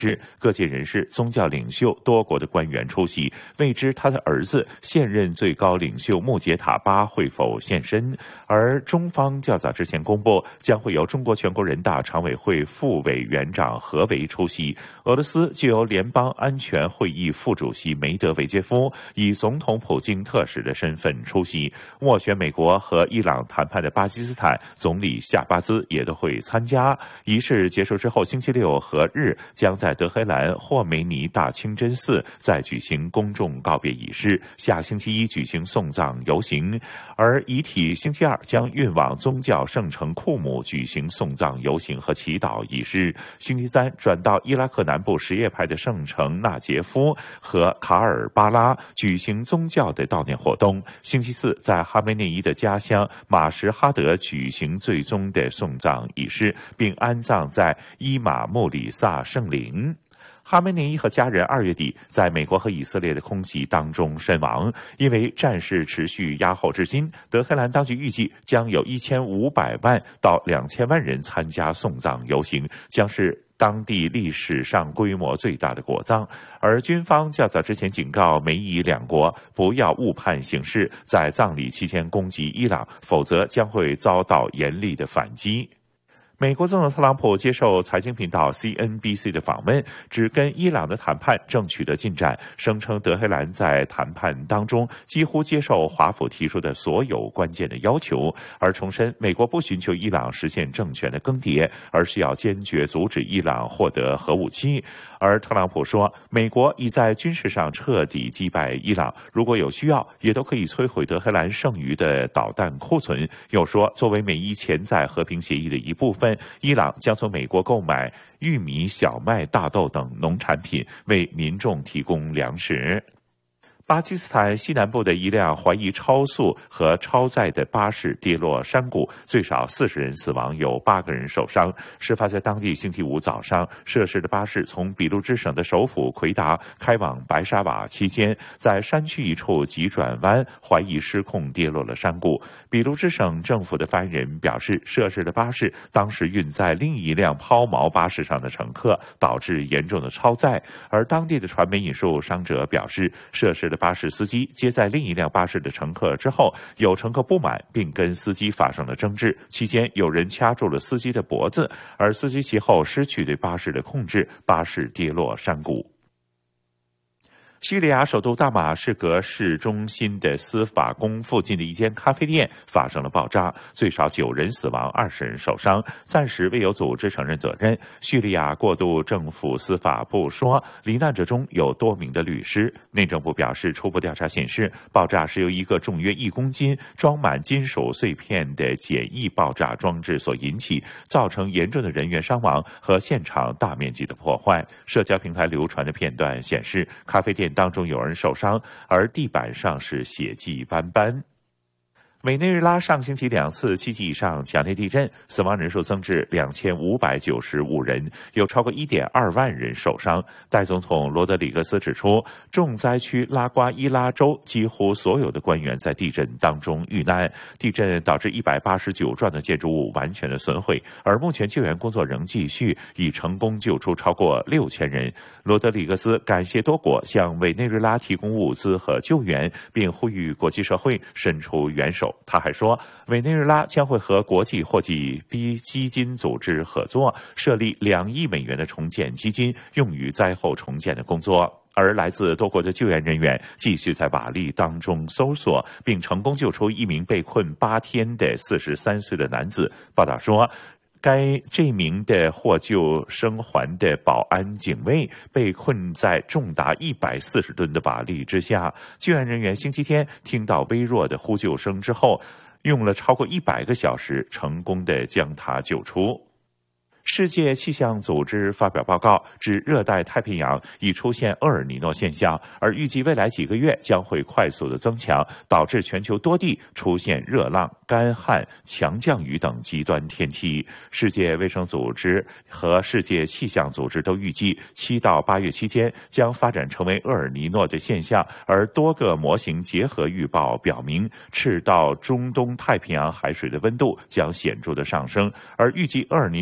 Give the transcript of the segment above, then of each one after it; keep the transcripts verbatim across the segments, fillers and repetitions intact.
各界人士、宗教领袖、多国的官员出席，未知他的儿子现任最高领袖穆杰塔巴会否现身。而中方较早之前公布，将会由中国全国人大常委会副委员长何为出席，俄罗斯就由联邦安全会议副主席梅德韦杰夫以总统普京特使的身份出席。斡旋美国和伊朗谈判的巴基斯坦总理夏巴兹也都会参加。仪式结束之后，星期六和日将在德黑兰霍梅尼大清真寺再举行公众告别仪式，下星期一举行送葬游行，而遗体星期二将运往宗教圣城库姆举行送葬游行和祈祷仪式，星期三转到伊拉克南部什叶派的圣城纳杰夫和卡尔巴拉举行宗教的悼念活动，星期四在哈梅内伊的家乡马什哈德举行最终的送葬仪式，并安葬在伊马穆里萨圣陵。哈梅内伊和家人二月底在美国和以色列的空袭当中身亡，因为战事持续压后至今，德黑兰当局预计将有一千五百万到两千万人参加送葬游行，将是当地历史上规模最大的国葬。而军方较早之前警告美以两国不要误判形势，在葬礼期间攻击伊朗，否则将会遭到严厉的反击。美国总统特朗普接受财经频道 C N B C 的访问，指跟伊朗的谈判正取得进展，声称德黑兰在谈判当中几乎接受华府提出的所有关键的要求，而重申美国不寻求伊朗实现政权的更迭，而是要坚决阻止伊朗获得核武器。而特朗普说，美国已在军事上彻底击败伊朗，如果有需要，也都可以摧毁德黑兰剩余的导弹库存。又说，作为美伊潜在和平协议的一部分，伊朗将从美国购买玉米、小麦、大豆等农产品，为民众提供粮食。巴基斯坦西南部的一辆怀疑超速和超载的巴士跌落山谷，最少四十人死亡，有八个人受伤。事发在当地星期五早上，涉事的巴士从俾路支省的首府奎达开往白沙瓦期间，在山区一处急转弯怀疑失控跌落了山谷。俾路支省政府的发言人表示，涉事的巴士当时运载另一辆抛锚巴士上的乘客，导致严重的超载。而当地的传媒引述伤者表示，涉事的巴士司机接载另一辆巴士的乘客之后，有乘客不满，并跟司机发生了争执，期间有人掐住了司机的脖子，而司机其后失去对巴士的控制，巴士跌落山谷。叙利亚首都大马士革市中心的司法宫附近的一间咖啡店发生了爆炸，最少九人死亡，二十人受伤，暂时未有组织承认责任。叙利亚过渡政府司法部说，罹难者中有多名的律师。内政部表示，初步调查显示，爆炸是由一个重约一公斤、装满金属碎片的简易爆炸装置所引起，造成严重的人员伤亡和现场大面积的破坏。社交平台流传的片段显示，咖啡店当中有人受伤，而地板上是血迹斑斑。委内瑞拉上星期两次七级以上强烈地震，死亡人数增至两千五百九十五人，有超过一点二万人受伤。代总统罗德里格斯指出，重灾区拉瓜伊拉州几乎所有的官员在地震当中遇难，地震导致一百八十九幢的建筑物完全的损毁，而目前救援工作仍继续，已成功救出超过六千人。罗德里格斯感谢多国向委内瑞拉提供物资和救援，并呼吁国际社会伸出援手。他还说，委内瑞拉将会和国际货币基金组织合作，设立两亿美元的重建基金，用于灾后重建的工作。而来自多国的救援人员继续在瓦砾当中搜索，并成功救出一名被困八天的四十三岁的男子。报道说，该这名的获救生还的保安警卫被困在重达一百四十吨的瓦砾之下，救援人员星期天听到微弱的呼救声之后，用了超过一百个小时，成功的将他救出。世界气象组织发表报告，指热带太平洋已出现厄尔尼诺现象，而预计未来几个月将会快速的增强，导致全球多地出现热浪、干旱、强降雨等极端天气。世界卫生组织和世界气象组织都预计，七到八月期间将发展成为厄尔尼诺的现象，而多个模型结合预报表明，赤道中东太平洋海水的温度将显著的上升，而预计厄尔尼诺现象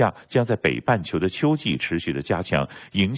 将在北半球的秋季持续的加强，影